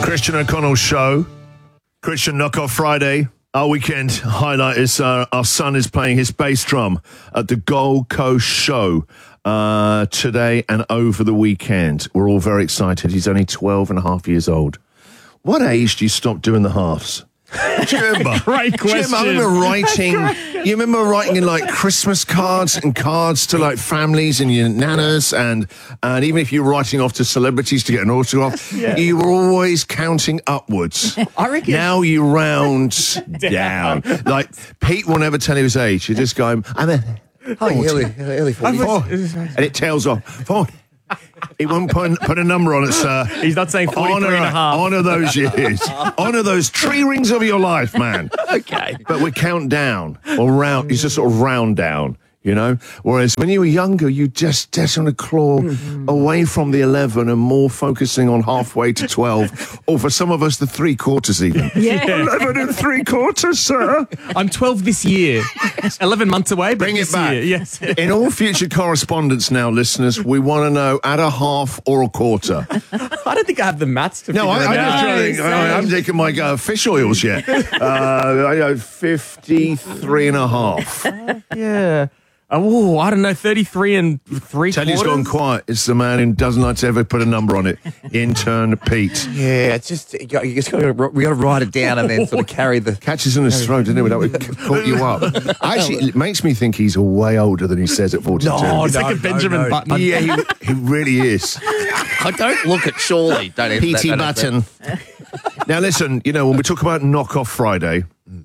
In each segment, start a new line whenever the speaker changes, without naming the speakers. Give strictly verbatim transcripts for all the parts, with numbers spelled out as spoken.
Christian O'Connell Show. Christian Knockoff Friday. Our weekend highlight is uh, our son is playing his bass drum at the Gold Coast Show uh, today and over the weekend. We're all very excited. He's only twelve and a half years old. What age do you stop doing the halves? Do you remember?
Great question.
Do you remember writing? You remember writing in like Christmas cards and cards to like families and your nanas, and and even if you're writing off to celebrities to get an autograph, yeah. you were always counting upwards.
I reckon.
Now you round down. Like Pete will never tell you his age. You just go, I'm a
oh, early, early forties,
and it tails off. Forward. He won't put, put a number on it, sir.
He's not saying forty-three
honor,
and a half.
Honour those years. Honour those tree rings of your life, man.
Okay.
But we count down or round. You just sort of round down, you know? Whereas when you were younger, you just just want to claw mm-hmm. away from the eleven and more focusing on halfway to twelve. Or for some of us, the three quarters even.
Yeah.
eleven and three quarters, sir.
I'm twelve this year. eleven months away.
Bring it back.
Year, yes.
In all future correspondence now, listeners, we want to know at a half or a quarter.
I don't think I have the maths to
No,
figure
I,
it
I'm
out.
just trying to, I, I'm taking my uh, fish oils yet. Uh, I know, fifty-three and a half.
Yeah. Oh, I don't know, thirty-three and three
Tell you he's
quarters?
gone quiet. It's the man who doesn't like to ever put a number on it. Intern Pete.
Yeah, it's just, you got, you just got to, we got to write it down and then sort of carry the...
Catches in his throat, doesn't it? Without it caught you up. Actually, it makes me think he's way older than he says at forty-two.
No,
It's
no,
like a
no,
Benjamin
no.
Button.
Yeah, he, he really is.
I don't look at Shirley. Don't have
P T
that,
Button. Now, listen, you know, when we talk about Knockoff Friday,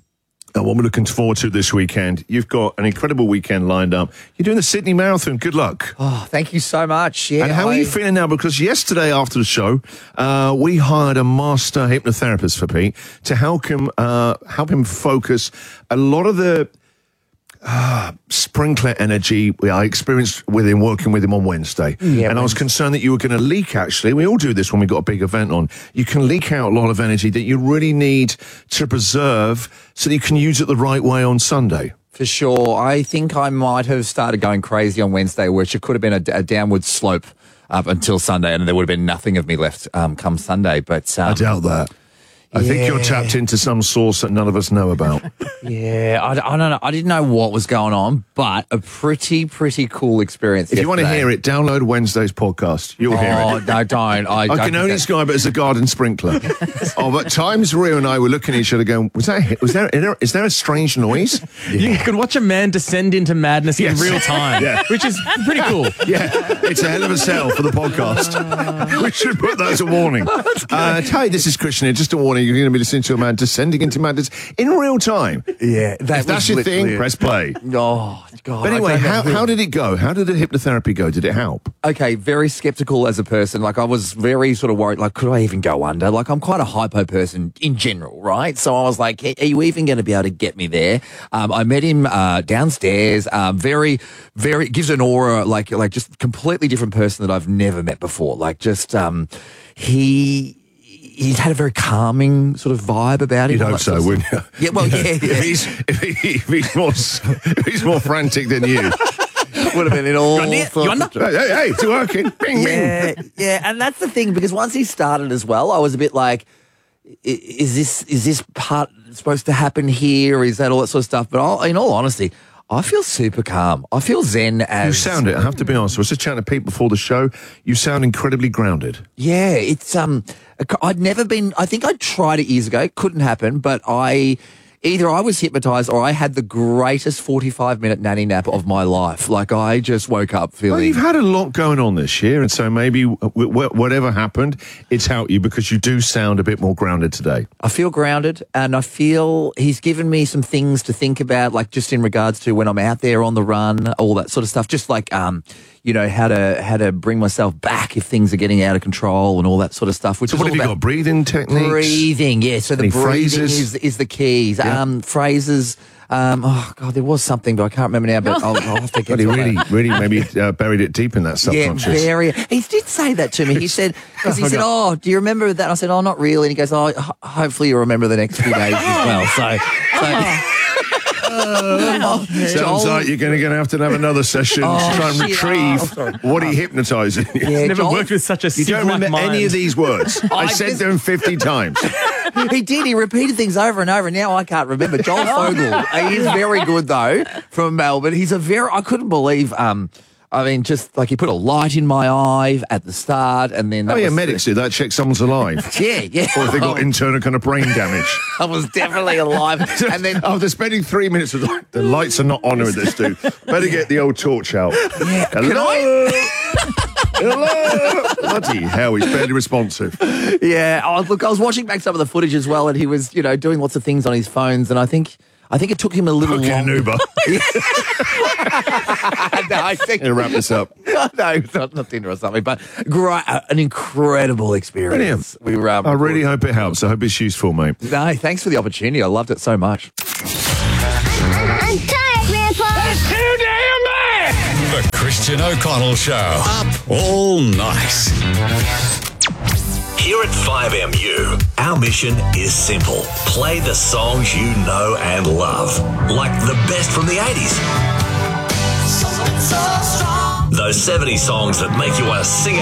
and what we're looking forward to this weekend, you've got an incredible weekend lined up. You're doing the Sydney Marathon. Good luck.
Oh, thank you so much. Yeah.
And how
I...
are you feeling now? Because yesterday after the show, uh, we hired a master hypnotherapist for Pete to help him uh, help him focus a lot of the uh, sprinkler energy I experienced with him working with him on Wednesday.
Yeah,
and I was concerned that you were going to leak, actually. We all do this when we've got a big event on. You can leak out a lot of energy that you really need to preserve so that you can use it the right way on Sunday.
For sure. I think I might have started going crazy on Wednesday, which it could have been a, a downward slope up until Sunday, and there would have been nothing of me left um, come Sunday. But um,
I doubt that. I
yeah.
think you're tapped into some source that none of us know about.
Yeah, I, I don't know. I didn't know what was going on, but a pretty, pretty cool experience.
If
yesterday.
you want to hear it, download Wednesday's podcast. You'll
oh,
hear it.
no, don't. I,
I
don't
can only
that...
describe it as a garden sprinkler. Oh, but times Rio and I were looking at each other going, was that, was there, is there, is there a strange noise?
Yeah. You can watch a man descend into madness
Yes.
in real time,
Yeah.
which is pretty cool.
Yeah, it's a hell of a sell for the podcast. We should put that as a warning. Uh, hey, this is Christian here. Just a warning, you're going to be listening to a man descending into madness in real time.
Yeah, that
If that's your thing,
it.
press play.
Oh, God.
But anyway,
I don't know
how,
who-
how did it go? How did the hypnotherapy go? Did it help?
Okay, very skeptical as a person. Like, I was very sort of worried, like, could I even go under? Like, I'm quite a hypo person in general, right? So I was like, hey, are you even going to be able to get me there? Um, I met him uh, downstairs. Um, very, very, gives an aura, like, like just completely different person that I've never met before. Like, just, um, he... He's had a very calming sort of vibe about him.
You'd hope so, wouldn't you?
Yeah, well, yeah, yeah.
If he's, if, he, if he's more if he's more frantic than you,
would have been in all.
You
sorts
under?
of-
hey, hey, hey, it's working. Bing,
Yeah,
bing.
yeah, and that's the thing, because once he started as well, I was a bit like, i- is this is this part supposed to happen here? Or is that all that sort of stuff? But I'll, in all honesty, I feel super calm. I feel zen as...
You sound it. I have to be honest. I was just chatting to Pete before the show. You sound incredibly grounded.
Yeah, it's um, I'd never been. I think I tried it years ago. Couldn't happen. But I either I was hypnotized or I had the greatest forty-five minute nanny nap of my life. Like, I just woke up feeling.
Well, you've had a lot going on this year, and so maybe w- w- whatever happened, it's helped you because you do sound a bit more grounded today.
I feel grounded, and I feel he's given me some things to think about, like just in regards to when I'm out there on the run, all that sort of stuff. Just like, um, you know, how to how to bring myself back if things are getting out of control and all that sort of stuff. Which
So
is
what
all
have you
about
got? Breathing techniques?
breathing, yeah. So the
Any
breathing
phrases?
is is the keys.
Yeah.
Um, phrases. Um, oh God, there was something, but I can't remember now. But I'll, I'll have to get
But he
to
really,
that.
really maybe uh, buried it deep in that
Yeah,
subconscious.
very. He did say that to me. He said, because he said, "Oh, do you remember that?" I said, "Oh, not really." And he goes, "Oh, ho- hopefully you'll remember the next few days as well." So, so Oh,
Sounds
Joel-
like you're going to have to have another session to
Oh,
try and
shit.
retrieve
Oh,
what he hypnotising. you.
Yeah,
Never
Joel-
worked with such a
You don't
sieve-like
remember
mind.
any of these words. I
I
said
just-
them fifty times.
He did. He repeated things over and over. And now I can't remember. Joel Fogel. He is very good though, from Melbourne. He's a very. I couldn't believe. Um, I mean, just like he put a light in my eye at the start, and then that
Oh, yeah,
was-
medics do that. Check someone's alive.
Yeah, yeah.
Or if they got internal kind of brain damage.
I was definitely alive. And then
After spending three minutes with like, the lights are not on with this dude. Better get the old torch out.
yeah,
Hello?
can I?
Hello? Bloody hell, he's barely responsive.
Yeah. Oh, look, I was watching back some of the footage as well, and he was, you know, doing lots of things on his phones, and I think. I think it took him a little
Okay,
longer.
Nuba.
no, I think
Gonna wrap this up.
no, not, not Tinder or something, but great, uh, an incredible experience. We were. Um,
I really hope it helps. I hope it's useful, mate.
No, thanks for the opportunity. I loved it so much.
I'm tired, Grandpa.
Too damn bad! The Christian O'Connell Show. Up all night.
Here at five M U, our mission is simple. Play the songs you know and love, like the best from the eighties. Those seventies songs that make you want to sing